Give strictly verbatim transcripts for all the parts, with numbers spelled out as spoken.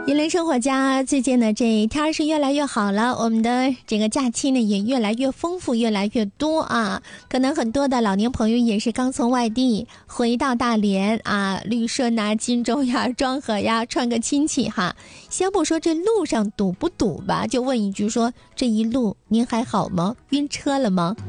一类生活家，最近呢这天是越来越好了，我们的这个假期呢也越来越丰富，越来越多啊。可能很多的老年朋友也是刚从外地回到大连啊，旅顺呐、金州呀、庄河呀，串个亲戚哈。先不说这路上堵不堵吧，就问一句说，这一路您还好吗？晕车了吗？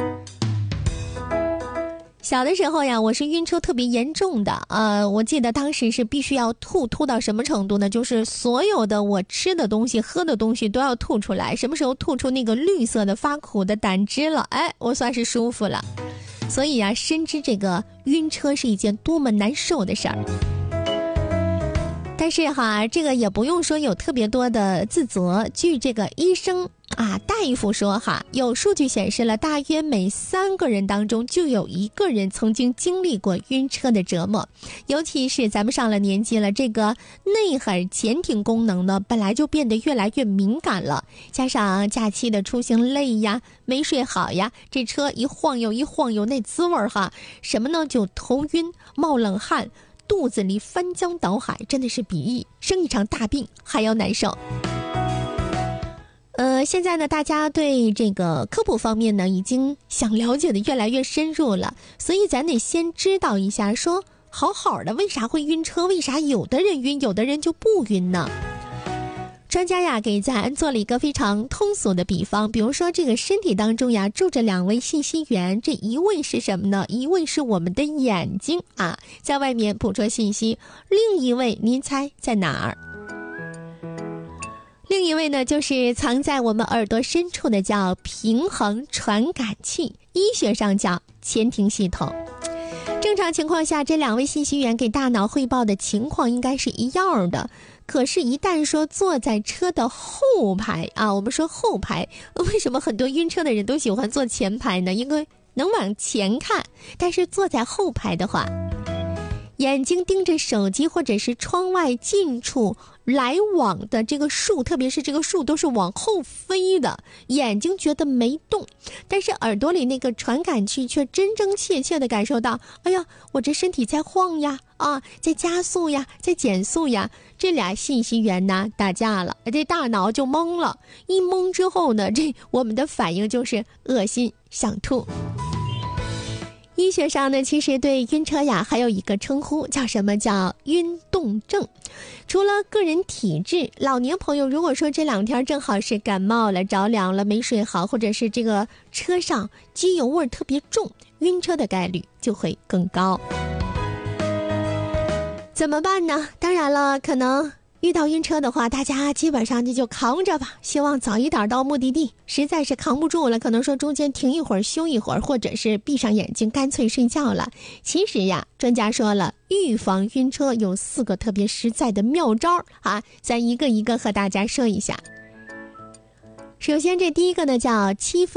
小的时候呀，我是晕车特别严重的，呃，我记得当时是必须要吐，吐到什么程度呢？就是所有的我吃的东西、喝的东西都要吐出来。什么时候吐出那个绿色的发苦的胆汁了，哎，我算是舒服了。所以啊，深知这个晕车是一件多么难受的事儿。但是哈，这个也不用说有特别多的自责。据这个医生啊，大夫说哈，有数据显示了，大约每三个人当中就有一个人曾经经历过晕车的折磨。尤其是咱们上了年纪了，这个内耳前庭功能呢，本来就变得越来越敏感了，加上假期的出行累呀，没睡好呀，这车一晃悠一晃悠那滋味哈，什么呢？就头晕、冒冷汗。肚子里翻江倒海，真的是比生一场大病还要难受。呃，现在呢，大家对这个科普方面呢，已经想了解的越来越深入了，所以咱得先知道一下，说好好的为啥会晕车，为啥有的人晕，有的人就不晕呢？专家呀给咱做了一个非常通俗的比方，比如说这个身体当中呀住着两位信息源，这一位是什么呢？一位是我们的眼睛啊，在外面捕捉信息，另一位您猜在哪儿？另一位呢就是藏在我们耳朵深处的叫平衡传感器，医学上叫前庭系统。正常情况下，这两位信息源给大脑汇报的情况应该是一样的。可是，一旦说坐在车的后排啊，我们说后排，为什么很多晕车的人都喜欢坐前排呢？因为能往前看。但是坐在后排的话，眼睛盯着手机或者是窗外近处来往的这个树，特别是这个树都是往后飞的，眼睛觉得没动，但是耳朵里那个传感器却真真切切地感受到，哎呀，我这身体在晃呀，啊，在加速呀，在减速呀，这俩信息源呢打架了，这大脑就懵了，一懵之后呢，这我们的反应就是恶心想吐。医学上呢，其实对晕车呀还有一个称呼，叫什么？叫晕动症。除了个人体质，老年朋友如果说这两天正好是感冒了、着凉了、没睡好，或者是这个车上机油味特别重，晕车的概率就会更高。怎么办呢？当然了，可能遇到晕车的话，大家基本上就扛着吧，希望早一点到目的地。实在是扛不住了，可能说中间停一会儿休一会儿，或者是闭上眼睛干脆睡觉了。其实呀，专家说了，预防晕车有四个特别实在的妙招啊，咱一个一个和大家说一下。首先这第一个呢叫七分